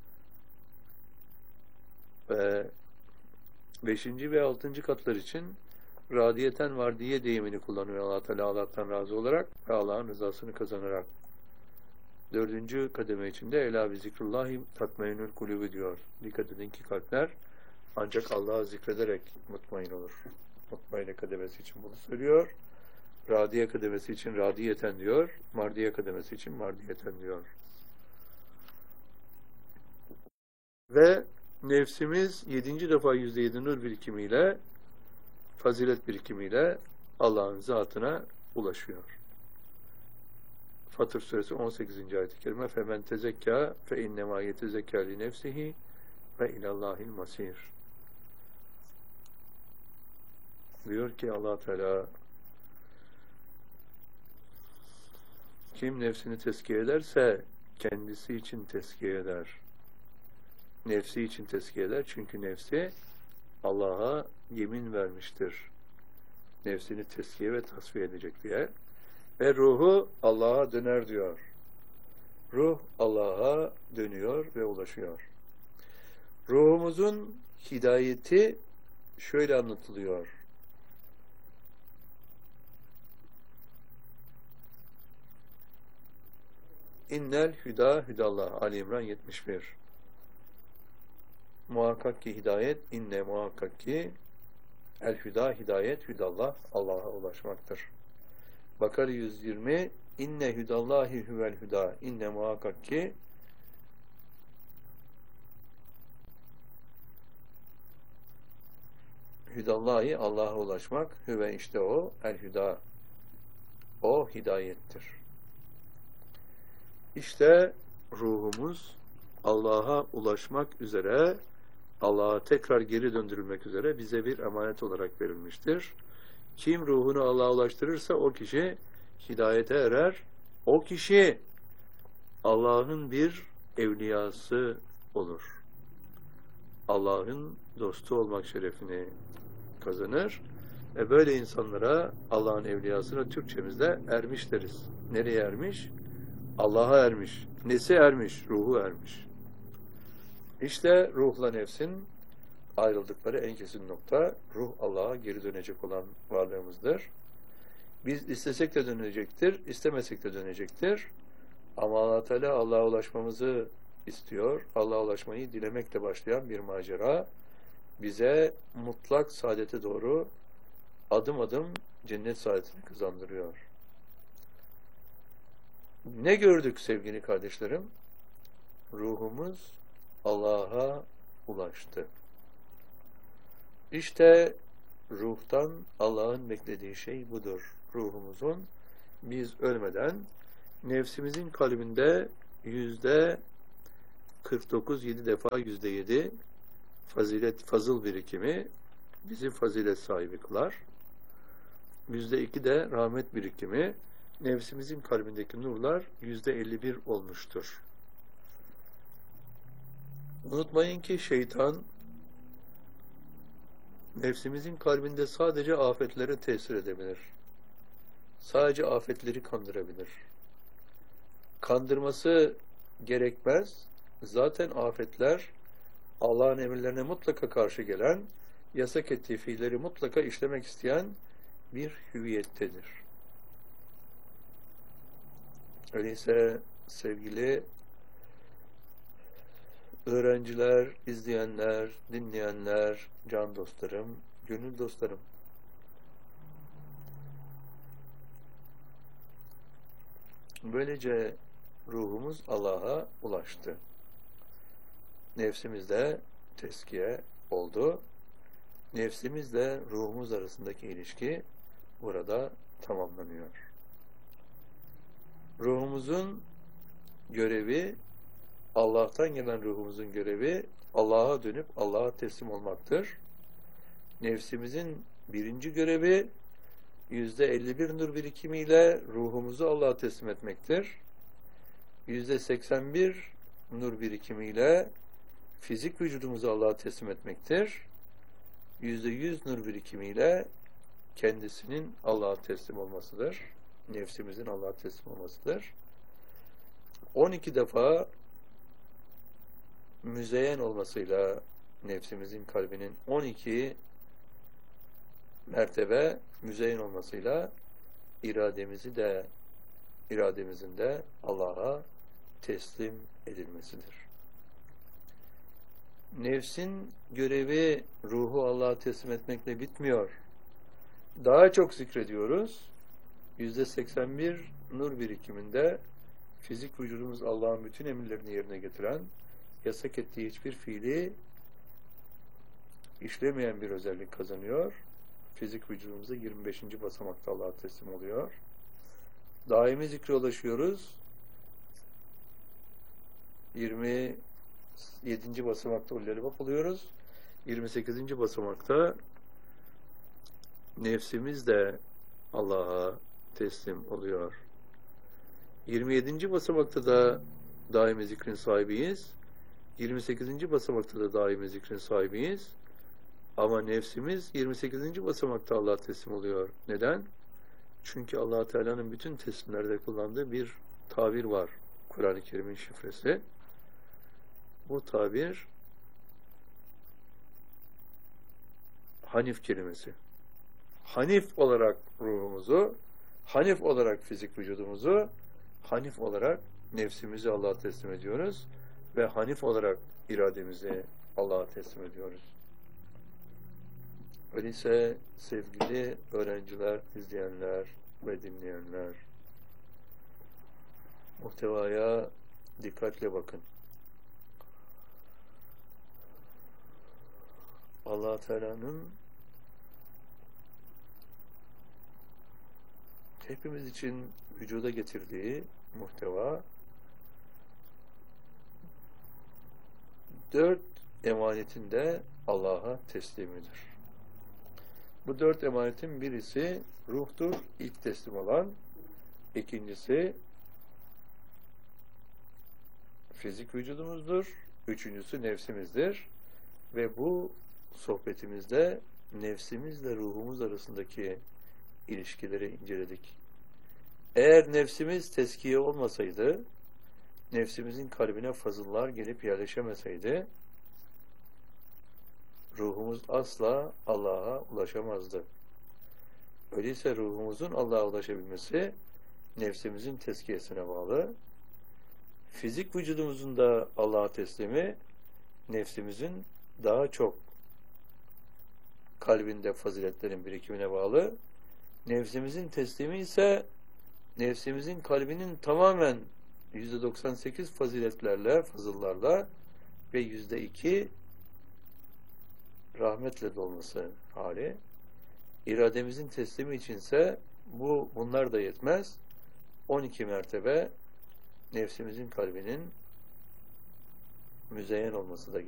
Ve beşinci ve altıncı katlar için radiyeten var diye deyimini kullanıyor Allah Teala, Allah'tan razı olarak ve Allah'ın rızasını kazanarak. Dördüncü kademe içinde Ela bi zikrullahi tatmainül kulübü diyor. Dikkat edin ki kalpler ancak Allah'ı zikrederek mutmain olur. Mutmaine kademesi için bunu söylüyor. Radiye kademesi için radiyeten diyor. Mardiye kademesi için mardiyeten diyor. Ve nefsimiz yedinci defa yüzde yedi nur birikimiyle, fazilet birikimiyle Allah'ın zatına ulaşıyor. Fatır suresi on sekizinci ayet-i kerime فَمَنْ تَزَكَّى فَاِنَّمَا يَتَزَكَّى لِنَفْسِهِ وَاِلَى اللّٰهِ الْمَصِيرِ. Diyor ki Allah Teala, kim nefsini tezkiye ederse kendisi için tezkiye eder. Nefsi için tezkiye eder. Çünkü nefsi Allah'a yemin vermiştir. Nefsini tezkiye ve tasfiye edecek diye. Ve ruhu Allah'a döner diyor. Ruh Allah'a dönüyor ve ulaşıyor. Ruhumuzun hidayeti şöyle anlatılıyor. İnnel hüda hüdallah. Ali İmran yetmiş bir. Muhakkak ki hidayet, inne muhakkak ki el hüda hidayet, hüdallah Allah'a ulaşmaktır. Bakara yüz yirmi inne hüdallahi huvel hüda. İnne muhakkak ki hüdallahi Allah'a ulaşmak, hüve işte o el hüda. O hidayettir. İşte ruhumuz Allah'a ulaşmak üzere, Allah'a tekrar geri döndürülmek üzere bize bir emanet olarak verilmiştir. Kim ruhunu Allah'a ulaştırırsa o kişi hidayete erer. O kişi Allah'ın bir evliyası olur. Allah'ın dostu olmak şerefini kazanır. Ve böyle insanlara, Allah'ın evliyasına Türkçemizde ermiş deriz. Nereye ermiş? Allah'a ermiş. Nesi ermiş? Ruhu ermiş. İşte ruhla nefsin ayrıldıkları en kesin nokta, ruh Allah'a geri dönecek olan varlığımızdır. Biz istesek de dönecektir, istemesek de dönecektir. Ama Allah Teala Allah'a ulaşmamızı istiyor. Allah'a ulaşmayı dilemekle başlayan bir macera bize mutlak saadete doğru adım adım cennet saadetini kazandırıyor. Ne gördük sevgili kardeşlerim? Ruhumuz Allah'a ulaştı. İşte ruhtan Allah'ın beklediği şey budur. Ruhumuzun biz ölmeden nefsimizin kalbinde yüzde kırk dokuz, yedi defa yüzde yedi fazilet, fazıl birikimi bizi fazilet sahibi kılar. Yüzde iki de rahmet birikimi, nefsimizin kalbindeki nurlar yüzde elli bir olmuştur. Unutmayın ki şeytan nefsimizin kalbinde sadece afetlere tesir edebilir. Sadece afetleri kandırabilir. Kandırması gerekmez. Zaten afetler Allah'ın emirlerine mutlaka karşı gelen, yasak ettiği fiilleri mutlaka işlemek isteyen bir hüviyettedir. Öyleyse sevgili öğrenciler, izleyenler, dinleyenler, can dostlarım, gönül dostlarım, böylece ruhumuz Allah'a ulaştı. Nefsimizde teskiye oldu. Nefsimizle ruhumuz arasındaki ilişki burada tamamlanıyor. Ruhumuzun görevi, Allah'tan gelen ruhumuzun görevi Allah'a dönüp Allah'a teslim olmaktır. Nefsimizin birinci görevi yüzde elli bir nur birikimiyle ruhumuzu Allah'a teslim etmektir. Yüzde seksen bir nur birikimiyle fizik vücudumuzu Allah'a teslim etmektir. Yüzde yüz nur birikimiyle kendisinin Allah'a teslim olmasıdır. Nefsimizin Allah'a teslim olmasıdır. on iki defa müzeyyen olmasıyla nefsimizin kalbinin on iki mertebe müzeyyen olmasıyla irademizi de irademizin de Allah'a teslim edilmesidir. Nefsin görevi ruhu Allah'a teslim etmekle bitmiyor. Daha çok zikrediyoruz. yüzde seksen bir nur birikiminde fizik vücudumuz Allah'ın bütün emirlerini yerine getiren, yasak ettiği hiçbir fiili işlemeyen bir özellik kazanıyor. Fizik vücudumuzda yirmi beşinci basamakta Allah'a teslim oluyor. Daimi zikre ulaşıyoruz. yirmi yedinci basamakta ullelebap oluyoruz. yirmi sekizinci basamakta nefsimiz de Allah'a teslim oluyor. yirmi yedinci basamakta da daimi zikrin sahibiyiz. yirmi sekizinci basamakta da daimi zikrin sahibiyiz. Ama nefsimiz yirmi sekizinci basamakta Allah'a teslim oluyor. Neden? Çünkü Allah Teala'nın bütün teslimlerde kullandığı bir tabir var. Kur'an-ı Kerim'in şifresi. Bu tabir Hanif kelimesi. Hanif olarak ruhumuzu, Hanif olarak fizik vücudumuzu, Hanif olarak nefsimizi Allah'a teslim ediyoruz ve Hanif olarak irademizi Allah'a teslim ediyoruz. Öyleyse sevgili öğrenciler, izleyenler ve dinleyenler, muhtevaya dikkatle bakın. Allah Teala'nın hepimiz için vücuda getirdiği muhteva dört emanetinde Allah'a teslimidir. Bu dört emanetin birisi ruhtur, ilk teslim olan. İkincisi fizik vücudumuzdur. Üçüncüsü nefsimizdir. Ve bu sohbetimizde nefsimizle ruhumuz arasındaki ilişkileri inceledik. Eğer nefsimiz teskiye olmasaydı, nefsimizin kalbine fazıllar gelip yerleşemeseydi, ruhumuz asla Allah'a ulaşamazdı. Öyleyse ruhumuzun Allah'a ulaşabilmesi nefsimizin teskiyesine bağlı. Fizik vücudumuzun da Allah'a teslimi nefsimizin daha çok kalbinde faziletlerin birikimine bağlı. Nefsimizin teslimi ise nefsimizin kalbinin tamamen yüzde doksan sekiz faziletlerle, fazıllarla ve yüzde iki rahmetle dolması hali. İrademizin teslimi içinse bu bunlar da yetmez. on iki mertebe nefsimizin kalbinin müzeyyen olması da